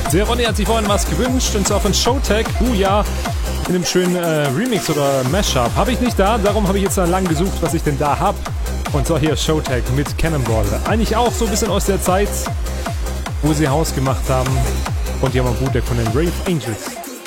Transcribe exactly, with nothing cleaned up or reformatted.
Der Ronny hat sich vorhin was gewünscht, und zwar von Showtek. Uh ja, in einem schönen äh, Remix oder Mashup. Habe ich nicht da, darum habe ich jetzt lang gesucht, was ich denn da habe. Und zwar hier Showtek mit Cannonball. Eigentlich auch so ein bisschen aus der Zeit, wo sie Haus gemacht haben. Und hier haben wir Bootleg von den Rave Angels.